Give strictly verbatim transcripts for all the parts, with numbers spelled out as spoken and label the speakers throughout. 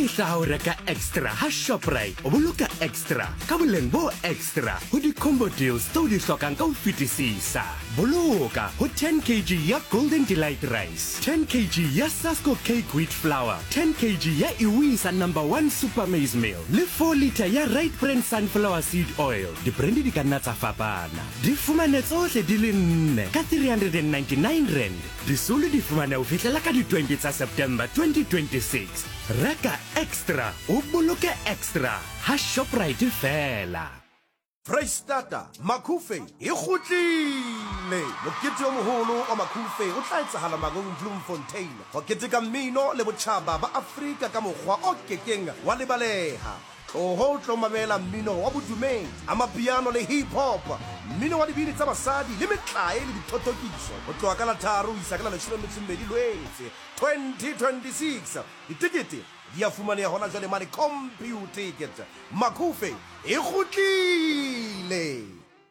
Speaker 1: mehla ha o reka extra ha Shoprite o boloka extra ka boleng bo extra ho di-combo deals tseo di hlokang ka ho fetisisa. Boloka ho ten kilograms ya Golden Delight Rice, ten kilograms ya Sasco Cake Wheat Flour, ten kilograms ya Iwisa number one Super Maize Meal, le four litre ya Right Brand Sunflower Seed Oil. Di-brandi di ka nna tsa fapana. Di fumane tsohle di le nne ka three hundred ninety-nine rand. Disolo di fumane ho fihlela ka di twenty tsa September twenty twenty-six. Reka extra o boloke extra ha Shoprite fela.
Speaker 2: Freistata Makufe e kgutlile mokete o moholo wa Makufe o tla etsahala Magong Bloemfontein ho keteka mmino le botjhaba ba Afrika ka mokgwa o kekeng wa lebaleha. O ho tlo mamela mmino wa bodumedi, amapiano le hip hop, mmino wa dibini tsa basadi le metlae le dithotokiso. Ho tloha ka la tharo isa ka la leshome le metso e mmedi Lwetse twenty twenty-six. Ditikete di a fumaneha hona jwale mane CompuTicket. Makufe e kgutlile.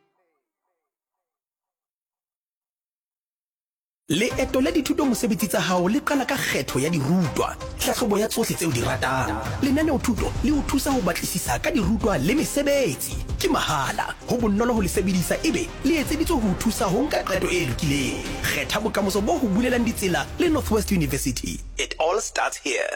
Speaker 3: Leeto la dithuto mosebetsi tsa hao le qala ka kgetho ya dirutwa. Hlahlobo ya tsohle tseo di ratang. Lenaneo thuto le o thusa ho batlisisa ka dirutwa le mesebetsi. Ke mahala, ho bonolo ho le sebedisa ebe le etseditswe ho thusa ho nka qeto e lokileng. Kgetha bokamoso bo ho bulelang ditsela le Northwest University. It all starts here.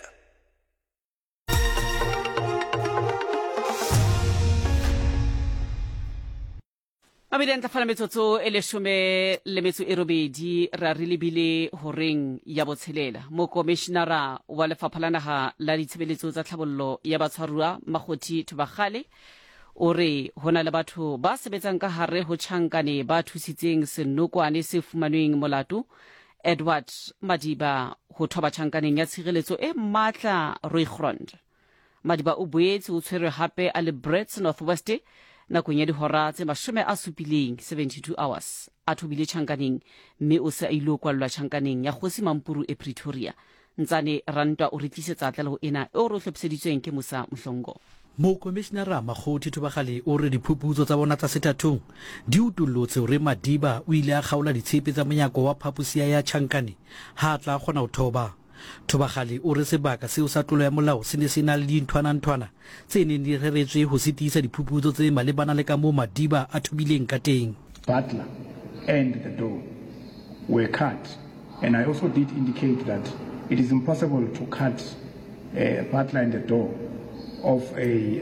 Speaker 4: Mabedi ntla fala metsotso e leshome le metso e robedi ra re lebile horeng ya botshelela. Mokomishenara wa Lefapha la Naha la Ditshebeletso tsa Tlhabollo ya Batshwaruwa Makgothi Thobakgale o re hona le batho ba sebetsang ka hare ho tjhankane ba thusitseng senokwane se fumanweng molato Edward Madiba ho thoba tjhankaneng ya tshireletso e matla Rooigrond. Madiba o boetse o tshwerwe hape a le Brits Northwest nakong ya dihora tse mashome a supileng seventy-two hours a thobile tjhankaneng mme o se a ilo kwallwa tjhankaneng ya Kgosi Mampuru e Pretoria. Ntsane rantwa o re tlisetsa tlaleho ena e o re hlophiseditsweng ke Musa Mhlongo.
Speaker 5: Mokomishenara Makgothi Thobakgale o re diphuputso tsa bona tsa sethathong di utullotse hore Madiba o ile a kgaola ditshepe tsa monyako wa phaposia ya tjhankane ha tla kgona ho thoba. Thobakgale o re sebaka seo sa tlolo ya molao se ne se na le dinthwana-nthwana tse neng di reretswe ho sitisa diphuputso tse malebana le ka moo Madiba a thobileng ka teng.
Speaker 6: Butler and the door were cut, and I also did indicate that it is impossible to cut uh, Butler and the door of a,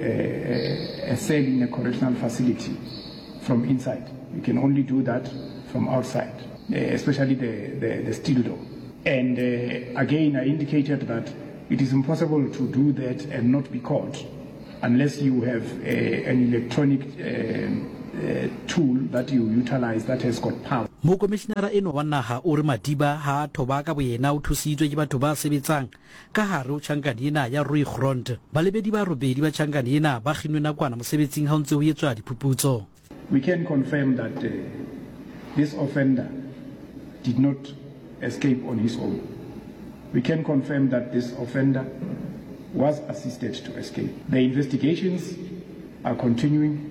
Speaker 6: a, a cell in a correctional facility from inside. You can only do that from outside, uh, especially the, the, the steel door. And uh, again, I indicated that it is impossible to do that and not be caught unless you have a, an electronic uh, uh, tool that you utilize that has got power.
Speaker 5: Mokomishenara eno wa naha o re Madiba ha thoba ka boyena o thusitswe ke batho ba sebetsang ka hare ho tjhankane ena ya Rooigrond. Balebedi ba robedi ba tjhankane ena ba kginwe nakwana mosebetsing ha o ntse ho etswa diphuputso.
Speaker 6: We can confirm that uh, this offender did not escape on his own. We can confirm that this offender was assisted to escape. The investigations are continuing,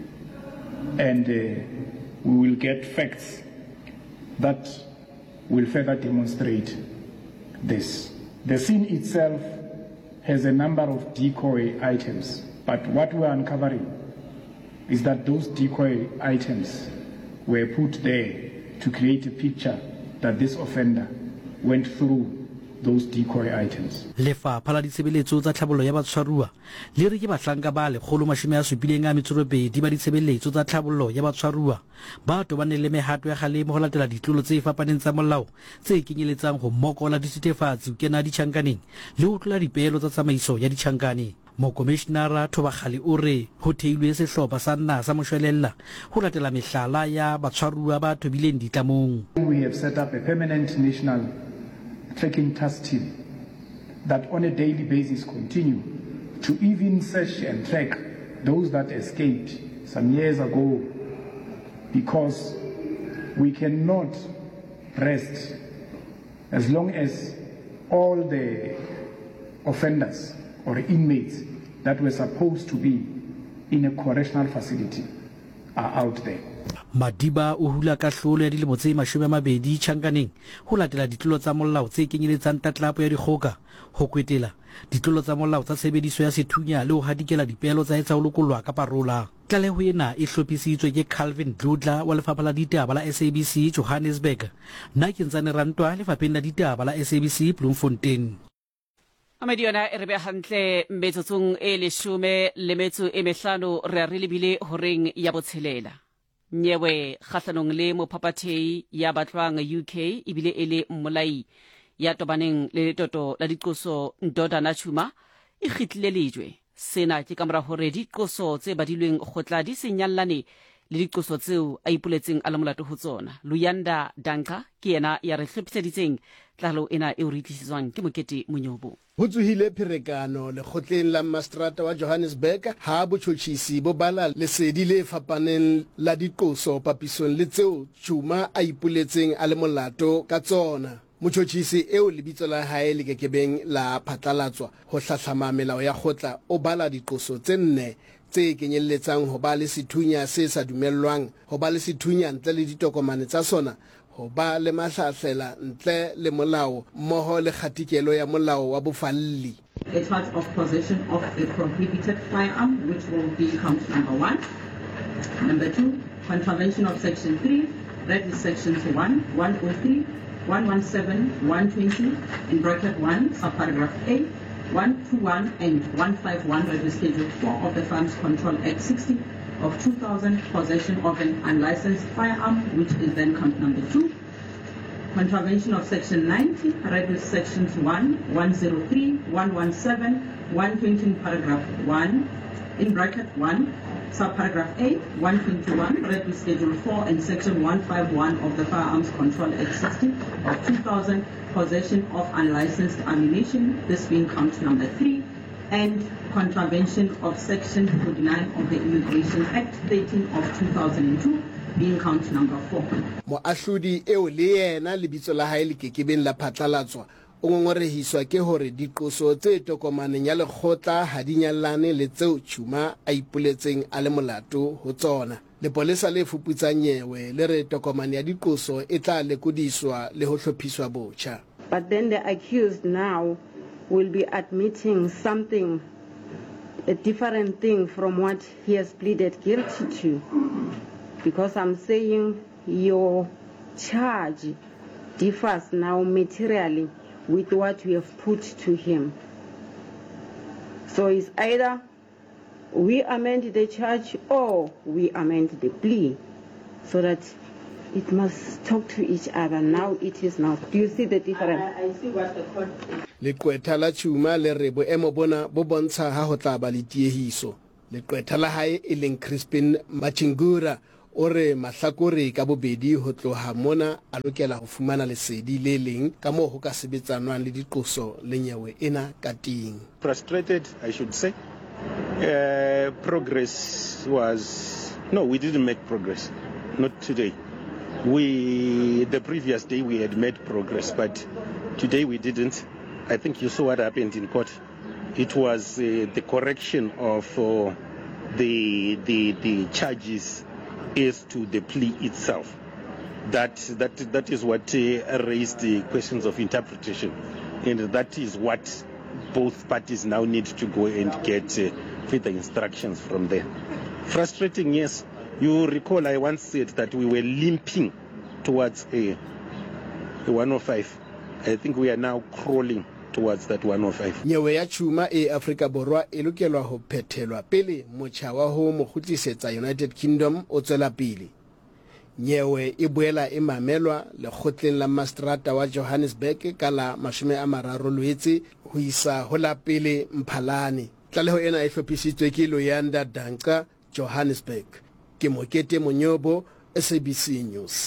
Speaker 6: and uh, we will get facts that will further demonstrate this. The scene itself has a number of decoy items, but what we're uncovering is that those decoy items were put there to create a picture that this offender went through those decoy items.
Speaker 5: Lefapha la Ditshebeletso tsa Tlhabollo ya Batshwaruwa le re ke bahlanka ba lekgolo mashome a supileng a metso e robedi ba ditshebeletso tsa tlhabollo ya batshwaruwa ba tobane le mehato ya kgalemo ho latela ditlolo tse fapaneng tsa molao tse kenyeletsang ho mokola dithethefatsi ho kena ditjhankaneng le ho tlola dipeelo tsa tsamaiso ya ditjhankane. Mokomishenara Thobakgale o re ho theilwe sehlopha sa nna sa moshwelella ho latela mehlala ya batshwaruwa ba thobileng ditlamong.
Speaker 6: We have set up a permanent national tracking task team that on a daily basis continue to even search and track those that escaped some years ago, because we cannot rest as long as all the offenders or inmates that were supposed to be in a correctional facility are out there.
Speaker 5: Madiba o hula ka hlolo ya dilemo tse mashome a mabedi tjhankaneng ho latela ditlolo tsa molao tse kenyeletsang tatlapo ya dikgoka, ho kwetela ditlolo tsa molao tsa tshebediso ya sethunya le ho hadikela dipehelo tsa etsa ho lokollwa ka parola. Tlaleho ena e hlophisitswe ke Calvin Dludla wa lefapha la ditaba la S A B C Johannesburg, nna ke ntsane Rantwa lefapheng la ditaba la S A B C Bloemfontein.
Speaker 4: Amedi yona e re be hantle metsotsong e leshome le metso e mehlano re a re lebile horeng ya botshelela. Nyewe kgahlanong le mophapathei ya batlwang U K ebile e le mmolai ya tobaneng le letoto la diqoso Ndodana Chuma e khitlile lejwe. Sena ke kamora hore diqoso tse badilweng kgotla di senyallane le diqoso tseo a ipuletseng a le molato ho tsona. Luyanda Danka ke yena ya re hlophiseditseng tlalo ena e o re tlisitswang ke Mokete Monyobo.
Speaker 7: Ho tsohile pherekano lekgotleng la Mastrata wa Johannesburg ha botjhotjhisi bo bala lesedi le fapaneng la diqoso papisong le tseo Chuma a ipuletseng a le molato ka tsona. Motjhotjhisi eo lebitso la hae le kekebeng la phatlalatswa ho hlahlama melao ya kgotla o bala diqoso tse nne tse kenyelletsang ho ba le sethunya se sa dumellwang, ho ba le sethunya ntle le ditokomane tsa sona, ho ba le mahlahlela ntle le molao mmoho le kgatikelo ya molao wa bofalli.
Speaker 8: A charge of possession of a prohibited firearm, which will be count number one. Number two, contravention of section three, read with sections one, one oh three, one seventeen, one twenty, in bracket one, subparagraph A, one twenty-one and one fifty-one, read with schedule four of the Firearms Control Act sixty of two thousand, possession of an unlicensed firearm, which is then count number two. Contravention of section ninety, read with sections one, one oh three, one seventeen, one twenty in paragraph one, in bracket one, subparagraph A, one twenty-one, read with schedule four and section one fifty-one of the Firearms Control Act sixty of two thousand, possession of unlicensed ammunition, this being count number three, and contravention of section forty-nine of the Immigration Act thirteen of two thousand two, being count number four.
Speaker 7: Moahlodi eo le yena lebitso la hae le kekebeng la phatlalatswa o ngongorehiswa ke hore diqoso tse tokomaneng ya lekgotla ha di nyallane le tseo Chuma a ipuletseng a le molato ho tsona. Lepolesa le fuputsang Nyewe le re tokomane ya diqoso e tla lekodiswa le ho hlophiswa botjha.
Speaker 9: But then the accused now will be admitting something, a different thing from what he has pleaded guilty to. Because I'm saying your charge differs now materially with what we have put to him. So it's either we amend the charge or we amend the plea, so that it must talk to each other. Now it is not. Do you see the difference? I, I see what the court is.
Speaker 7: Leqwetha la Chuma le re boemo bona bo bontsha ha ho tla ba le tiehiso. Leqwetha la hae e leng Crispin Machingura o re mahlakore ka bobedi ho tloha mona a lokela ho fumana lesedi le leng ka moo ho ka sebetsanwang le diqoso le Nyewe ena ka ting.
Speaker 10: Frustrated, I should say. Uh, progress was... No, we didn't make progress. Not today. We, the previous day we had made progress, but today we didn't. I think you saw what happened in court. It was uh, the correction of uh, the, the, the charges as to the plea itself. That, that, that is what uh, raised the questions of interpretation. And that is what both parties now need to go and get uh, further instructions from there. Frustrating, yes. You recall I once said that we were limping towards a, a one oh five. I think we are now crawling towards that one oh five.
Speaker 7: Nyewe ya Chuma e Afrika Borwa e lokelwa ho phethelwa pele motjha wa ho mo khutlisetsa United Kingdom o tswela pele. Nyewe e boela e mamelwa lekgotleng la Mastrata wa Johannesburg ka la mashome a mararo Loetse ho isa ho la pele Mphalane. Tlaleho ena e hlophisitswe ke Luyanda Danka, Johannesburg. Ke Mokete Monyobo, S A B C News.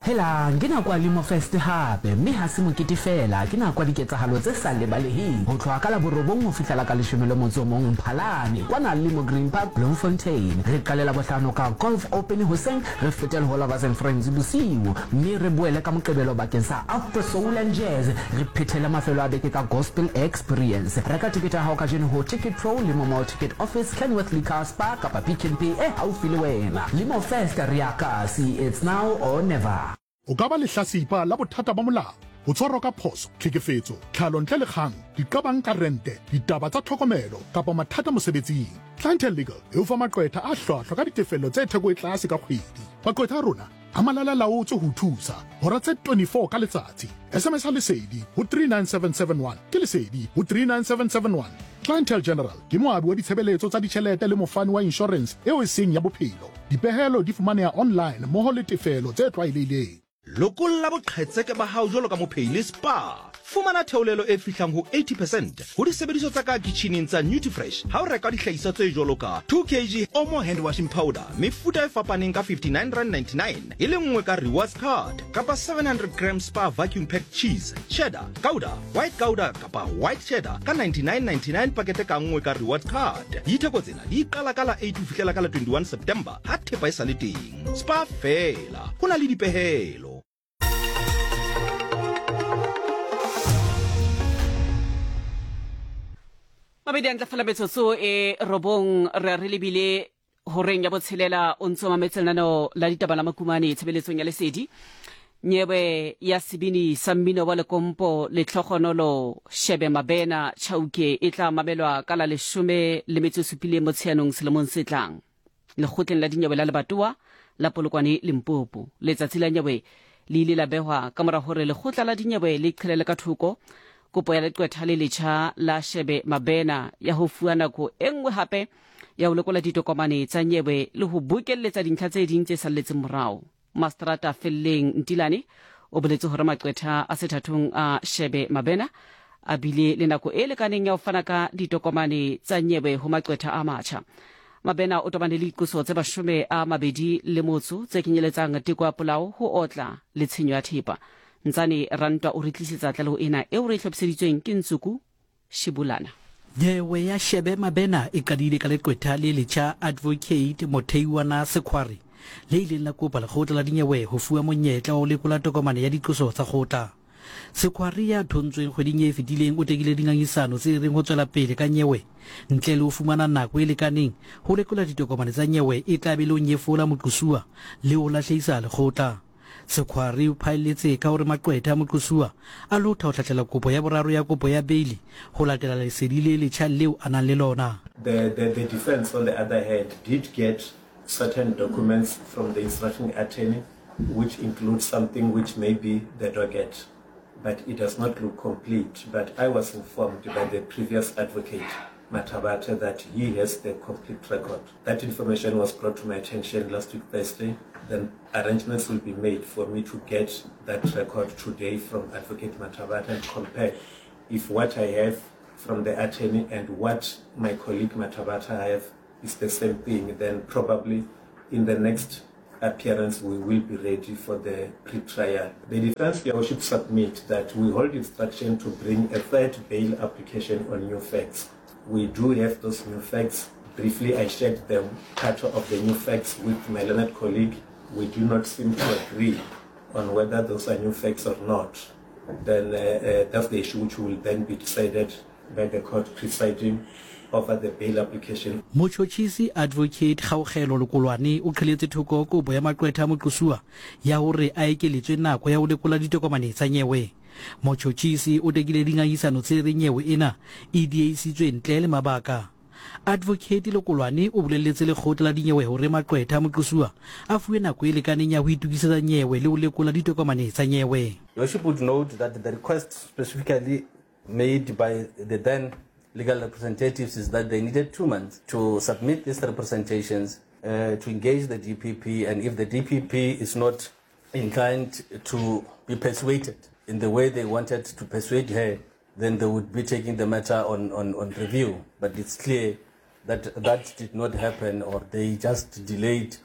Speaker 11: Hela ke nako ya Limo Fest hape mme ha se mokete fela ke nako ya diketsahalo tse sa lebaleheng ho tloha ka la borobong ho fihlela ka leshome le motso o mong Mphalane kwana Limo Green Park Bloemfontein re qalela bohlano ka golf open hoseng re fetela ho Lovers and Friends bosiu mme re boele ka moqebelo bakeng sa After Soul and Jazz re phethela mafelo a beke ka Gospel Experience reka tikete ha o ka jeno ho Ticket Pro le Momo Ticket Office Kenworth Liquor Spa kapa Pick n Pay e haufi le wena. Limo Fest re ya kasi, it's now or never.
Speaker 12: O ka ba lehlasipa la bothata ba molao ho tshwarwa ka phoso tlhekefetso tlhalo ntle le kgang diqabang ka rente ditaba tsa tlhokomelo kapa mathata mosebetsing. Clientele Legal e o fa maqwetha a hlwahlwa ka ditefello tse theko e tlase ka kgwedi. Maqwetha a rona a malala laotswe ho thusa hora tse twenty-four ka letsatsi. S M S ha lesedi ho three nine seven seven one ke lesedi ho three nine seven seven one. Clientele General ke moabi wa ditshebeletso tsa ditjhelete le mofani wa insurance eo e seng ya bophelo. Dipehelo di fumaneha online moho le tefelo tse tlwaelehileng.
Speaker 13: Lokolla boqhetseke ba hao jwalo ka mophehile Spa. Fumana theolelo e fihlang ho eighty percent ho disebediswa tsa ka kitcheneng tsa Nutrifresh ha o reka dihlahiswa tse jwalo ka two kilograms Omo hand washing powder mefuta e fapaneng ka fifty-nine rand ninety-nine e le nngwe ka rewards card kapa seven hundred grams Spa vacuum packed cheese cheddar gouda white gouda kapa white cheddar ka ninety-nine ninety-nine pakete ka nngwe ka rewards card. Ditheko tsena di qala ka la eight ho fihlela ka la twenty-one September ha thepa e sa le teng. Spa fela ho na le dipehelo.
Speaker 4: Mabedi a ntlafala metsotso e robong re re lebile horeng ya botshelela o ntse mametselano la ditaba la makumane tshebeletsong ya lesedi nyewe ya sebini sa mmino wa lekompo le tlhogonolo Shebe Mabena Chauke e tla mabelwa ka la leshome le metso supile motsheanong selemong se tlang le khotleng la dinyewe la lebatoa la Polokwane Limpopo. Letsatsi la nyewe le ile la behwa ka mora hore le khotla la dinyewe le qhelele ka thoko kopo ya leqwetha le letjha la Shebe Mabena ya ho fuwa nako e nngwe hape ya ho lekola ditokomane tsa nyewe le ho bokelletsa dintlha tse ding tse salletseng morao. Mastrata Felleng Ntilane o boletse hore maqwetha a sethathong a Shebe Mabena a bile le nako e lekaneng ya ho fana ka ditokomane tsa nyewe ho maqwetha a matjha. Mabena o tobane le ikuso tse bashome a mabedi le motso tse kenyeletsang teko ya polao ho otla le tshenyo ya thepa. Ntsane Rantwa o re tlisetsa tlalo ena e o re hlopseditsweng ke Ntsuku Shibulana.
Speaker 5: Nyewe ya Shebe Mabena e qadile ka leqwetha le letjha Advocate Motheiwana Sekhwari le ile la kopa lekgotla la dinyewe ho fuwa monyetla o lekola tokomane ya diqoso tsa kgotla. Sekhwari ya thontsweng kgweding e fetileng o tekile dingangisano tse reng ho tswela pele ka nyewe ntle le ho fumana nako e lekaneng ho lekola ditokomane tsa nyewe e tla be le ho nyefola moqosuwa le ho lahlehisa lekgotla. Sekhwari o phaelletse ka hore maqwetha moqosuwa a lotha ho tlatlela kopo ya boraro ya kopo ya beili ho latela lesedi le letjha leo a nang le lona.
Speaker 14: The, the, the defense on the other hand did get certain documents from the instructing attorney which includes something which may be the docket, but it does not look complete. But I was informed by the previous advocate, Matabata, that he has the complete record. That information was brought to my attention last week Thursday. Then arrangements will be made for me to get that record today from Advocate Matabata and compare if what I have from the attorney and what my colleague Matabata have is the same thing. Then probably in the next appearance we will be ready for the pre-trial. The defense lawyer should submit that we hold instruction to bring a third bail application on new facts. We do have those new facts. Briefly, I shared them, part of the new facts with my learned colleague. We do not seem to agree on whether those are new facts or not. Then uh, uh, that's the issue which will then be decided by the court presiding over the bail application.
Speaker 5: Mochotjhisi Advocate Kgaugelo Lokolwane o qheletse thoko kopo ya maqwetha moqosuwa ya hore a ekeletswe nako ya ho lekola ditokomane tsa nyewe. Mochotjhisi o tekile dingangisano tse re nyewe ena e dieisitswe ntle le mabaka. Advocate Lokolwane o bolelletse lekgotla la dinyewe hore maqwetha moqosuwa a fuwe nako e lekaneng ya ho itukisetsa nyewe le ho lekola ditokomane tsa nyewe.
Speaker 15: Your worship would note that the request specifically made by the then legal representatives is that they needed two months to submit these representations, uh, to engage the D P P, and if the D P P is not inclined to be persuaded in the way they wanted to persuade her, then they would be taking the matter on, on, on review. But it's clear that that did not happen, or they just delayed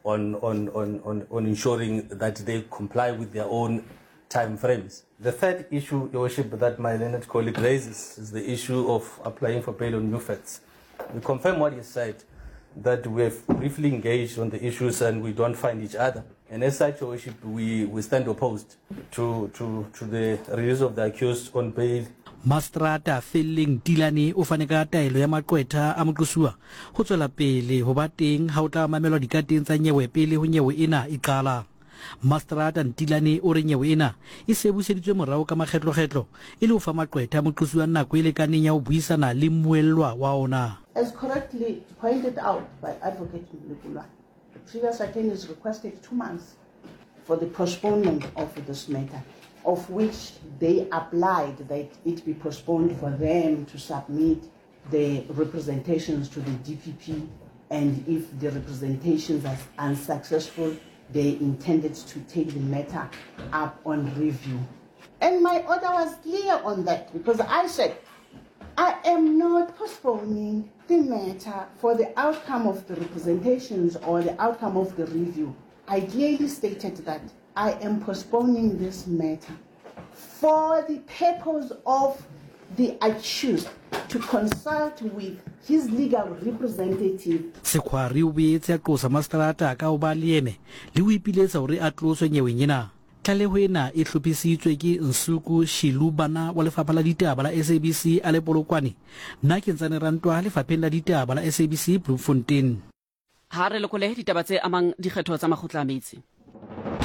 Speaker 15: on, on, on, on, on ensuring that they comply with their own time frames. The third issue, Your Worship, that my learned colleague raises is the issue of applying for bail on new facts. We confirm what he said, that we have briefly engaged on the issues and we don't find each other. And as such, Your Worship, we, we stand opposed to, to, to the release of the accused on bail.
Speaker 5: Mastrata Felling Tilane o fane ka taelo ya maqwetha a moqosuwa ho tswela pele ho ba teng ha o tla mamelwa dikateng tsa nyewe pele ho nyewe ena e qala. Mastrata Ntilane o re nyewe ena e sebuseditswe morao ka makgetlo-kgetlo e le ho fa maqwetha a moqosuwa nako e lekaneng ya ho buisana le mmuellwa wa ona.
Speaker 16: As correctly pointed out by Advocate Mlekula, the previous attorneys requested two months for the postponement of this matter, of which they applied that it be postponed for them to submit the representations to the D P P, and if the representations are unsuccessful, they intended to take the matter up on review. And my order was clear on that, because I said, I am not postponing the matter for the outcome of the representations or the outcome of the review. I clearly stated that I am postponing this matter for the purpose of the accused to consult with his legal representative.
Speaker 5: Sekhwari o boetse a qosa Mastrata ka ho ba le ene le ho ipiletsa hore a tloswe nyeweng ena. Tlaleho ena e hlophisitswe ke Nsuku Shilubana wa lefapha la ditaba la S A B C a le Polokwane. Nna ke ntsane rantwa lefapheng la ditaba la S A B C Bloemfontein.
Speaker 4: Ha re lekole ditaba tse amang dikgetho tsa makgotla a metsi.